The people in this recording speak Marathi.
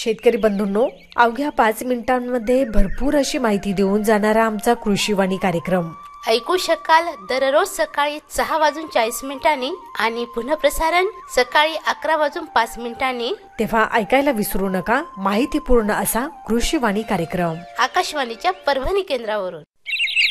शेतकरी बंधूंनो, अवघ्या 5 मिनिटांमध्ये भरपूर अशी माहिती देऊन जाणारा आमचा कृषीवाणी कार्यक्रम ऐकू शकाल दररोज सकाळी 6:40 आणि पुनःप्रसारण सकाळी 11:05. तेव्हा ऐकायला विसरू नका माहितीपूर्ण असा कृषीवाणी कार्यक्रम आकाशवाणीच्या परभणी केंद्रावरून.